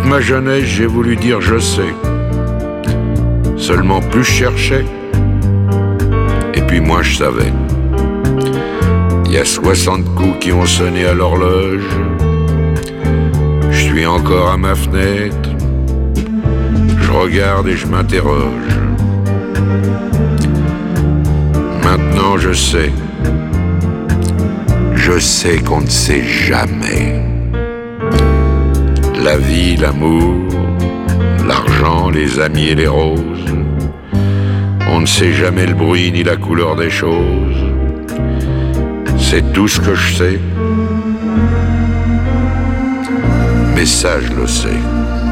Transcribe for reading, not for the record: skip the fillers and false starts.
toute ma jeunesse, j'ai voulu dire je sais. Seulement plus je cherchais, et puis moins je savais. Il y a 60 coups qui ont sonné à l'horloge. Je suis encore à ma fenêtre. Je regarde et je m'interroge. Maintenant je sais. Je sais qu'on ne sait jamais. La vie, l'amour, l'argent, les amis et les roses. On ne sait jamais le bruit ni la couleur des choses. C'est tout ce que je sais. Mais ça, je le sais.